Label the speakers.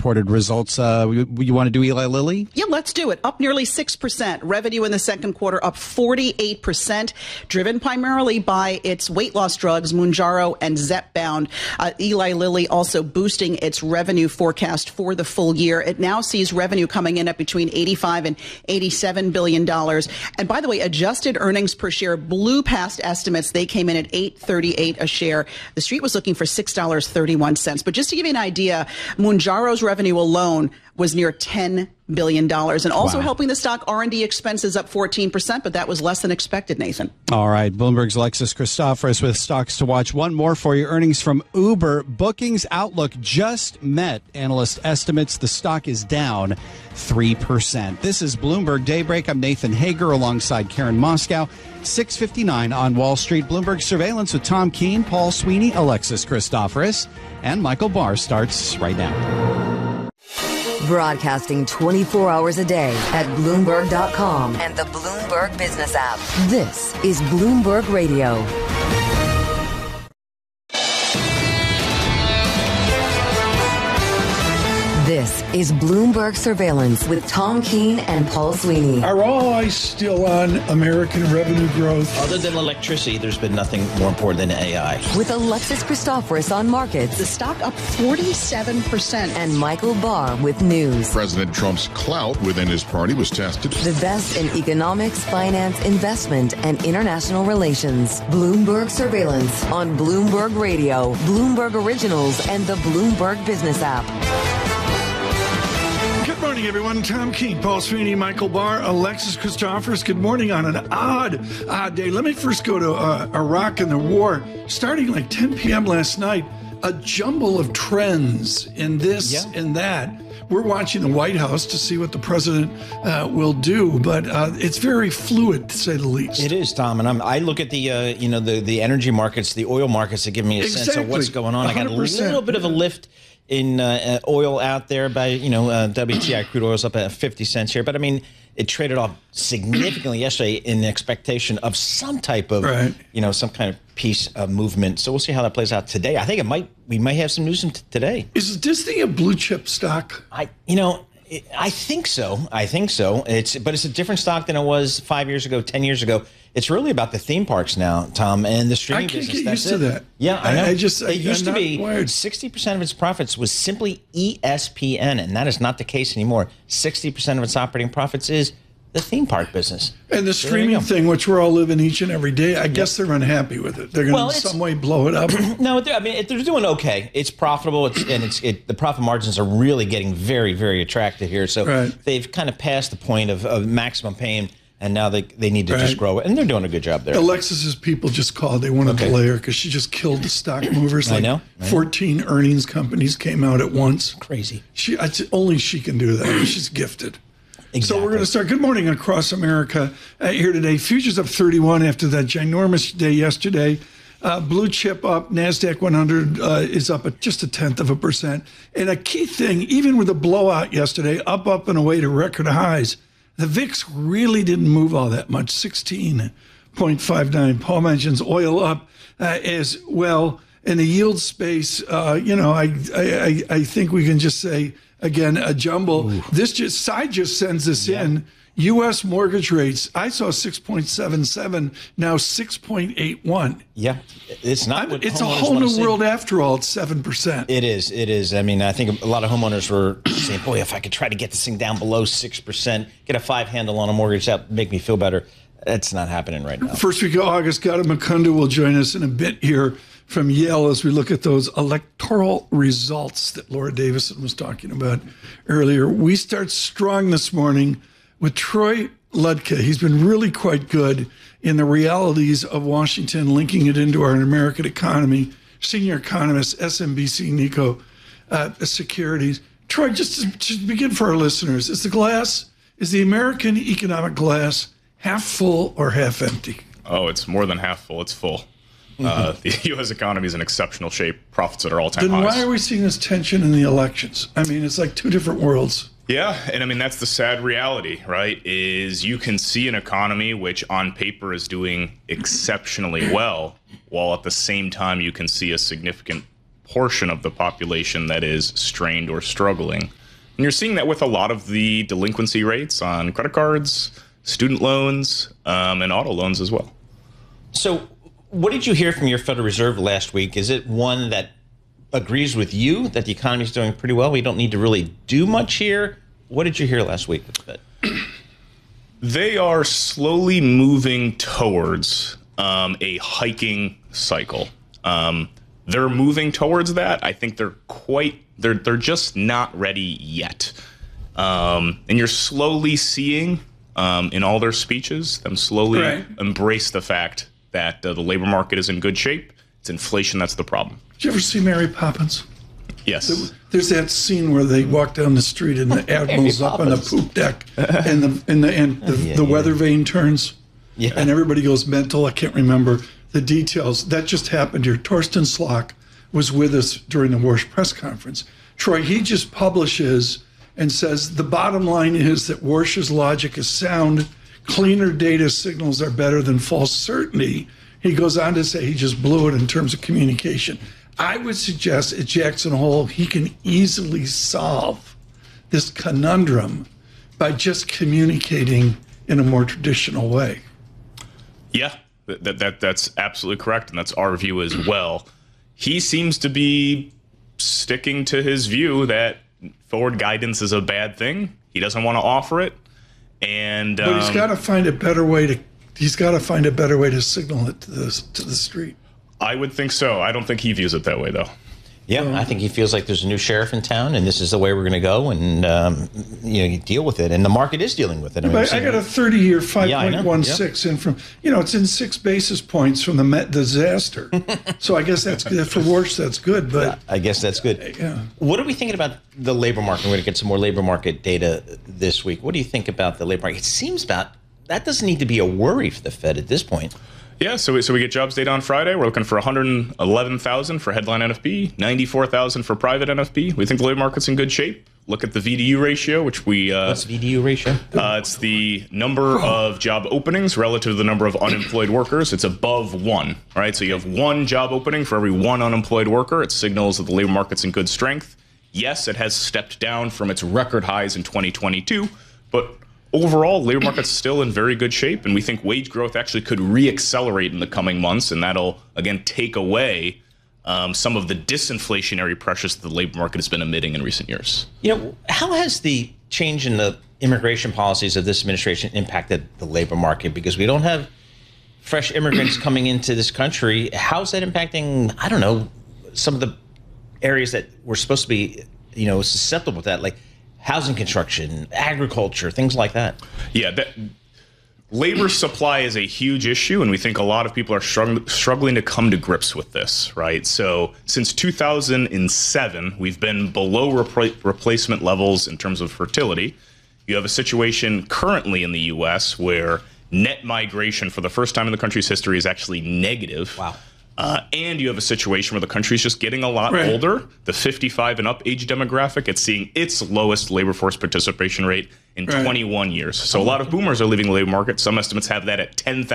Speaker 1: reported results. You want to do Eli Lilly?
Speaker 2: Yeah, let's do it. Up nearly 6%. Revenue in the second quarter up 48%, driven primarily by its weight loss drugs, Mounjaro and Zepbound. Eli Lilly also boosting its revenue forecast for the full year. It now sees revenue coming in at between $85 and $87 billion. And by the way, adjusted earnings per share blew past estimates. They came in at $8.38 a share. The street was looking for $6.31. But just to give you an idea, Mounjaro's revenue alone was near $10 billion. And also helping the stock, R&D expenses up 14%, but that was less than expected, Nathan.
Speaker 1: All right. Bloomberg's Alexis Christoforous with stocks to watch. One more for you. Earnings from Uber. Bookings outlook just met analyst estimates. The stock is down 3%. This is Bloomberg Daybreak. I'm Nathan Hager alongside Karen Moscow. 6:59 on Wall Street. Bloomberg Surveillance with Tom Keene, Paul Sweeney, Alexis Christoforous, and Michael Barr starts right now.
Speaker 3: Broadcasting 24 hours a day at Bloomberg.com and the Bloomberg Business app. This is Bloomberg Radio. This is Bloomberg Surveillance with Tom Keene and Paul Sweeney.
Speaker 4: Are all eyes still on American revenue growth?
Speaker 5: Other than electricity, there's been nothing more important than AI.
Speaker 3: With Alexis Christoforous on markets.
Speaker 2: The stock up 47%.
Speaker 3: And Michael Barr with news.
Speaker 6: President Trump's clout within his party was tested.
Speaker 3: The best in economics, finance, investment, and international relations. Bloomberg Surveillance on Bloomberg Radio, Bloomberg Originals, and the Bloomberg Business app.
Speaker 4: Good morning, everyone. Tom Keene, Paul Sweeney, Michael Barr, Alexis Christoforous. Good morning on an odd day. Let me first go to Iraq and the war. Starting like 10 p.m. last night, a jumble of trends in this and that. We're watching the White House to see what the president will do, but it's very fluid, to say the least.
Speaker 5: It is, Tom, and I look at the the energy markets, the oil markets, that give me a sense of what's going on. 100%. I got a little bit of a lift in oil out there by, WTI crude oil's up at 50 cents here. But, I mean, it traded off significantly yesterday in the expectation of some type of, some kind of peace movement. So we'll see how that plays out today. I think we might have some news today.
Speaker 4: Is Disney a blue chip stock?
Speaker 5: I think so. But it's a different stock than it was 5 years ago, 10 years ago. It's really about the theme parks now, Tom, and the streaming business.
Speaker 4: I can't get used to that.
Speaker 5: Yeah, I know.
Speaker 4: It
Speaker 5: used to be 60% of its profits was simply ESPN, and that is not the case anymore. 60% of its operating profits is the theme park business.
Speaker 4: And the streaming thing, which we're all living each and every day, I guess they're unhappy with it. They're going to in some way blow it up.
Speaker 5: No, they're doing okay. It's profitable, the profit margins are really getting very, very attractive here. So they've kind of passed the point of maximum pain, and now they need to just grow it. And they're doing a good job there.
Speaker 4: Alexis's people just called. They want to delay her because she just killed the stock movers.
Speaker 5: I know.
Speaker 4: 14 earnings companies came out at once.
Speaker 5: Crazy.
Speaker 4: Only she can do that. She's gifted.
Speaker 5: Exactly.
Speaker 4: So we're going to start. Good morning across America here today. Futures up 31 after that ginormous day yesterday. Blue chip up. NASDAQ 100 is up at just 0.1%. And a key thing, even with a blowout yesterday, up and away to record highs, the VIX really didn't move all that much, 16.59. Paul mentions oil up as well. In the yield space, I think we can just say, again, a jumble. Ooh. This just sends us in. U.S. mortgage rates, I saw 6.77, now 6.81.
Speaker 5: Yeah, it's not.
Speaker 4: It's a whole new world after all. It's 7%.
Speaker 5: It is. I mean, I think a lot of homeowners were saying, "Boy, if I could try to get this thing down below 6%, get a 5 handle on a mortgage, that would make me feel better." That's not happening right now.
Speaker 4: First week of August, Gautam Mukunda will join us in a bit here from Yale as we look at those electoral results that Laura Davison was talking about earlier. We start strong this morning with Troy Ludke. He's been really quite good in the realities of Washington, linking it into our American economy. Senior economist, SMBC Nikko Securities. Troy, just to begin for our listeners, is the American economic glass half full or half empty?
Speaker 7: Oh, it's more than half full. It's full. The U.S. economy is in exceptional shape. Profits at all-time highs.
Speaker 4: Then why are we seeing this tension in the elections? I mean, it's like two different worlds.
Speaker 7: Yeah, and I mean, that's the sad reality, right, is you can see an economy which on paper is doing exceptionally well, while at the same time you can see a significant portion of the population that is strained or struggling. And you're seeing that with a lot of the delinquency rates on credit cards, student loans, and auto loans as well.
Speaker 5: So what did you hear from your Federal Reserve last week? Is it one that agrees with you that the economy is doing pretty well? We don't need to really do much here. What did you hear last week with the Fed?
Speaker 7: They are slowly moving towards a hiking cycle. They're moving towards that. I think they're just not ready yet. And you're slowly seeing in all their speeches them slowly embrace the fact that the labor market is in good shape. It's inflation that's the problem.
Speaker 4: Did you ever see Mary Poppins?
Speaker 7: Yes.
Speaker 4: There's that scene where they walk down the street and the admiral's up on the poop deck and the weather vane turns and everybody goes mental. I can't remember the details. That just happened here. Torsten Slok was with us during the Warsh press conference. Troy, he just publishes and says the bottom line is that Warsh's logic is sound. Cleaner data signals are better than false certainty. He goes on to say he just blew it in terms of communication. I would suggest at Jackson Hole, he can easily solve this conundrum by just communicating in a more traditional way.
Speaker 7: Yeah, that's absolutely correct. And that's our view as well. He seems to be sticking to his view that forward guidance is a bad thing. He doesn't want to offer it. But
Speaker 4: he's got to find a better way to signal it to the street.
Speaker 7: I would think so. I don't think he views it that way, though.
Speaker 5: Yeah, I think he feels like there's a new sheriff in town, and this is the way we're going to go, and you deal with it. And the market is dealing with it.
Speaker 4: I got a 30-year 5.16 in from, it's in 6 basis points from the Met disaster. So I guess that's good. For Warsh, that's good. But
Speaker 5: I guess that's good.
Speaker 4: Yeah.
Speaker 5: What are we thinking about the labor market? We're going to get some more labor market data this week. What do you think about the labor market? It seems that doesn't need to be a worry for the Fed at this point.
Speaker 7: Yeah, so we get jobs data on Friday. We're looking for 111,000 for headline NFP, 94,000 for private NFP. We think the labor market's in good shape. Look at the VDU ratio, which we...
Speaker 5: What's VDU ratio?
Speaker 7: It's the number of job openings relative to the number of unemployed workers. It's above 1, right? So you have 1 job opening for every 1 unemployed worker. It signals that the labor market's in good strength. Yes, it has stepped down from its record highs in 2022, but... overall, labor market's still in very good shape, and we think wage growth actually could re-accelerate in the coming months, and that'll, again, take away some of the disinflationary pressures that the labor market has been emitting in recent years.
Speaker 5: How has the change in the immigration policies of this administration impacted the labor market? Because we don't have fresh immigrants coming into this country. How's that impacting, I don't know, some of the areas that were supposed to be, susceptible to that, like housing construction, agriculture, things like that?
Speaker 7: Yeah, labor supply is a huge issue, and we think a lot of people are struggling to come to grips with this, right? So since 2007, we've been below replacement levels in terms of fertility. You have a situation currently in the U.S. where net migration for the first time in the country's history is actually negative.
Speaker 5: Wow.
Speaker 7: And you have a situation where the country is just getting a lot older. The 55 and up age demographic, it's seeing its lowest labor force participation rate in 21 years. So a lot of boomers are leaving the labor market. Some estimates have that at 10,000.